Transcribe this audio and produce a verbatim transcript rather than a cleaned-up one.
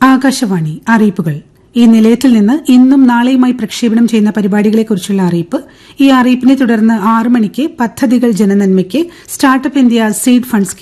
ആകാശവാണി അറിയിപ്പുകൾ. ഈ നിലയത്തിൽ നിന്ന് ഇന്നും നാളെയുമായി പ്രക്ഷേപണം ചെയ്യുന്ന പരിപാടികളെക്കുറിച്ചുള്ള അറിയിപ്പ്. ഈ അറിയിപ്പിനെ തുടർന്ന് ആറ് മണിക്ക് പദ്ധതികൾ ജനനന്മയ്ക്ക് startup India seed fund scheme